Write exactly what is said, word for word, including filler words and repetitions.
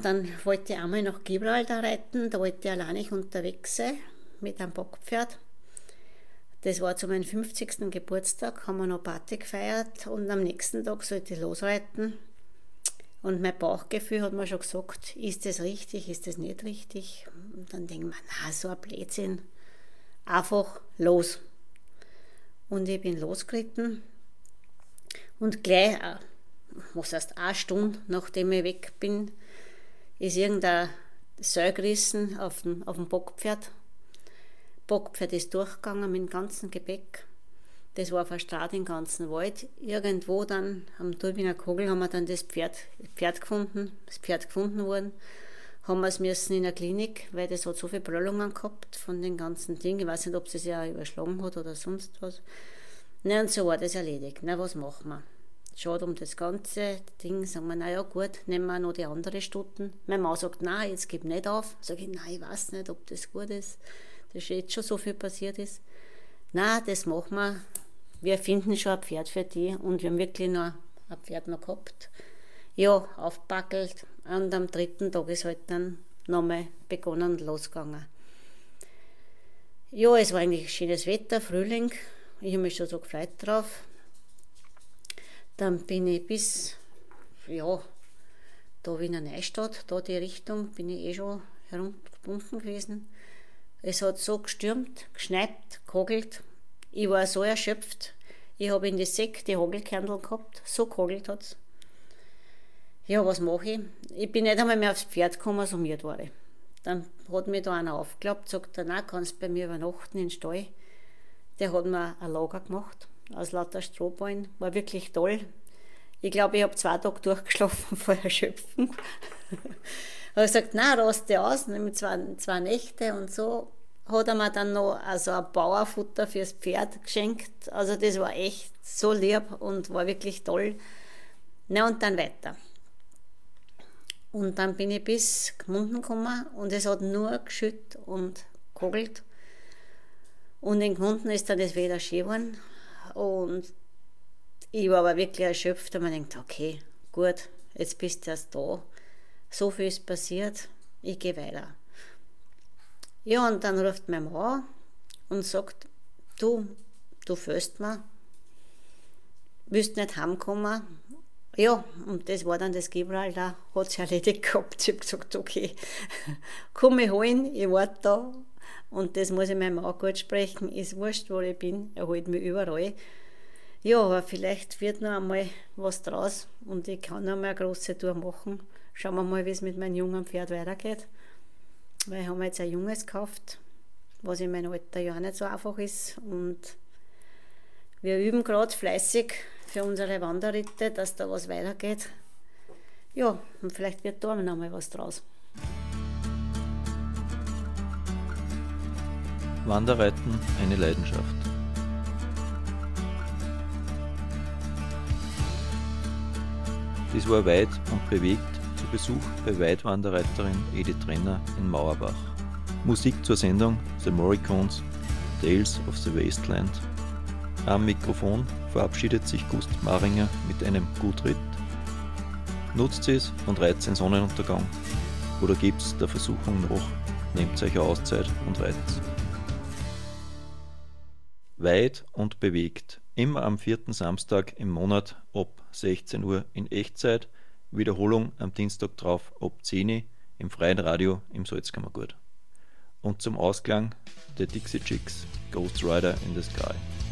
dann wollte ich einmal nach Gibraltar reiten, da wollte ich alleinig unterwegs sein mit einem Bockpferd. Das war zu meinem fünfzigsten Geburtstag, haben wir noch Party gefeiert und am nächsten Tag sollte ich losreiten. Und mein Bauchgefühl hat mir schon gesagt, ist das richtig, ist das nicht richtig? Und dann denke ich mir, na, so ein Blödsinn, einfach los. Und ich bin losgeritten und gleich, was heißt, eine Stunde nachdem ich weg bin, ist irgendein Seil gerissen auf dem, auf dem Bockpferd. Bockpferd ist durchgegangen mit dem ganzen Gepäck. Das war verstrahlt im ganzen Wald. Irgendwo dann am Turbiner Kogel haben wir dann das Pferd, Pferd gefunden, das Pferd gefunden worden. Haben wir es müssen in der Klinik, weil das hat so viele Prellungen gehabt von den ganzen Dingen. Ich weiß nicht, ob es sich ja überschlagen hat oder sonst was. Na, und so war das erledigt. Na, was machen wir? Schade um das ganze Ding. Sagen wir, naja gut, nehmen wir noch die anderen Stunden. Meine Mann sagt, nein, jetzt gib nicht auf. Sag ich, nein, ich weiß nicht, ob das gut ist. Das ist jetzt schon so viel passiert ist. Nein, das machen wir. Wir finden schon ein Pferd für die und wir haben wirklich noch ein Pferd noch gehabt. Ja, aufgepackelt und am dritten Tag ist halt dann nochmal begonnen und losgegangen. Ja, es war eigentlich schönes Wetter, Frühling. Ich habe mich schon so gefreut drauf. Dann bin ich bis, ja, da Wiener Neustadt, da die Richtung, bin ich eh schon herumgebunden gewesen. Es hat so gestürmt, geschneit, gehagelt. Ich war so erschöpft. Ich habe in die Säcke die Hagelkernel gehabt. So gehagelt hat es. Ja, was mache ich? Ich bin nicht einmal mehr aufs Pferd gekommen, so mir war ich. Dann hat mich da einer aufgeklappt, sagt er, nein, kannst du bei mir übernachten in den Stall. Der hat mir ein Lager gemacht, aus lauter Strohballen. War wirklich toll. Ich glaube, ich habe zwei Tage durchgeschlafen vor Erschöpfung. Er hat gesagt, nein, raste aus, nämlich zwei, zwei Nächte und so. Hat er mir dann noch also ein Bauerfutter fürs Pferd geschenkt. Also das war echt so lieb und war wirklich toll. Na und dann weiter. Und dann bin ich bis Gmunden gekommen und es hat nur geschüttet und gehagelt. Und in Gmunden ist dann das Wetter schön geworden. Und ich war aber wirklich erschöpft und man denkt, okay, gut, jetzt bist du erst da. So viel ist passiert, ich gehe weiter. Ja, und dann ruft mein Mann und sagt, du, du fehlst mir, willst nicht heimkommen? Ja, und das war dann das Gibraltar, hat sich erledigt gehabt. Ich habe gesagt, okay, komm mich holen, ich warte da. Und das muss ich meinem Mann gut sprechen, ist wurscht, wo ich bin, er holt mich überall. Ja, aber vielleicht wird noch einmal was draus und ich kann noch mal eine große Tour machen. Schauen wir mal, wie es mit meinem jungen Pferd weitergeht. Weil ich habe jetzt ein Junges gekauft, was in meinem Alter ja auch nicht so einfach ist. Und wir üben gerade fleißig für unsere Wanderritte, dass da was weitergeht. Ja, und vielleicht wird da noch mal was draus. Wanderreiten, eine Leidenschaft. Dies war weit und bewegt zu Besuch bei Weitwanderreiterin Edith Renner in Mauerbach. Musik zur Sendung The Morricones, Tales of the Wasteland. Am Mikrofon verabschiedet sich Gust Maringer mit einem Gutritt. Nutzt es und reizt den Sonnenuntergang. Oder gebt's der Versuchung nach, nehmt euch eine Auszeit und reizt. Weit und bewegt. Immer am vierten Samstag im Monat ab sechzehn Uhr in Echtzeit. Wiederholung am Dienstag drauf ab zehn Uhr im freien Radio im Salzkammergut. Und zum Ausklang der Dixie Chicks Ghost Rider in the Sky.